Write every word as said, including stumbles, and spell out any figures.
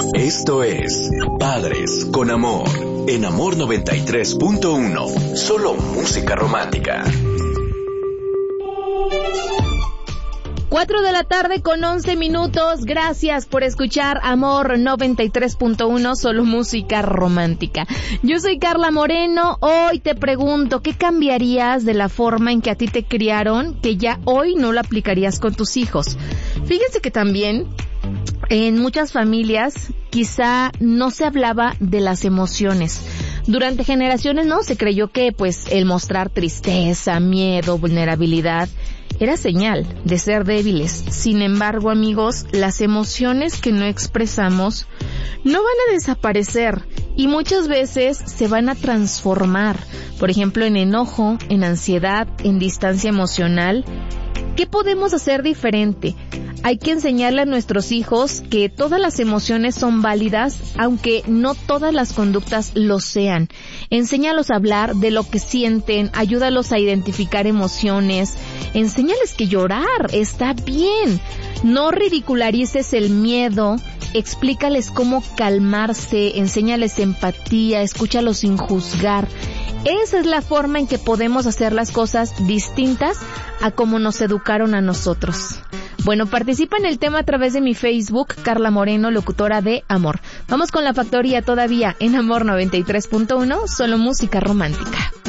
Esto es Padres con Amor, en Amor noventa y tres punto uno. Solo música romántica. Cuatro de la tarde con once minutos. Gracias por escuchar Amor noventa y tres punto uno, solo música romántica. Yo soy Carla Moreno. Hoy te pregunto, ¿qué cambiarías de la forma en que a ti te criaron que ya hoy no lo aplicarías con tus hijos? Fíjense que también en muchas familias quizá no se hablaba de las emociones. Durante generaciones no se creyó que pues el mostrar tristeza, miedo, vulnerabilidad era señal de ser débiles. Sin embargo, amigos, las emociones que no expresamos no van a desaparecer y muchas veces se van a transformar. Por ejemplo, en enojo, en ansiedad, en distancia emocional. ¿Qué podemos hacer diferente? Hay que enseñarle a nuestros hijos que todas las emociones son válidas, aunque no todas las conductas lo sean. Enséñalos a hablar de lo que sienten, ayúdalos a identificar emociones, enséñales que llorar está bien. No ridicularices el miedo, explícales cómo calmarse, enséñales empatía, escúchalos sin juzgar. Esa es la forma en que podemos hacer las cosas distintas a como nos educaron a nosotros. Bueno, participa en el tema a través de mi Facebook, Carla Moreno, locutora de Amor. Vamos con la factoría todavía en Amor noventa y tres punto uno, solo música romántica.